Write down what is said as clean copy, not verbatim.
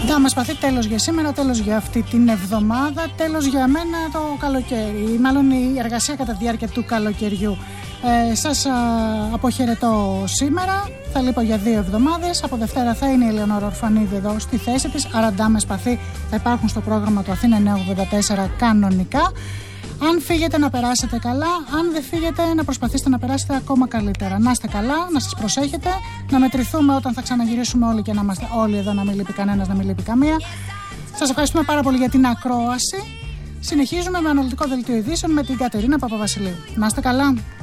Μας παθεί τέλος για σήμερα, τέλος για αυτή την εβδομάδα, τέλος για μένα το καλοκαίρι, μάλλον η εργασία κατά τη διάρκεια του καλοκαιριού. Σας αποχαιρετώ σήμερα, θα λείπω για 2 εβδομάδες. Από Δευτέρα θα είναι η Ελεονόρα Ορφανίδη εδώ στη θέση της, άρα Ντάμες Παθή θα υπάρχουν στο πρόγραμμα του Αθήνα 984 κανονικά. Αν φύγετε να περάσετε καλά, αν δεν φύγετε να προσπαθήσετε να περάσετε ακόμα καλύτερα. Να είστε καλά, να σας προσέχετε, να μετρηθούμε όταν θα ξαναγυρίσουμε όλοι και να είμαστε όλοι εδώ, να μην λείπει κανένας, να μην λείπει καμία. Σας ευχαριστούμε πάρα πολύ για την ακρόαση. Συνεχίζουμε με αναλυτικό δελτίο ειδήσεων με την Κατερίνα Παπαβασιλείου. Να είστε καλά.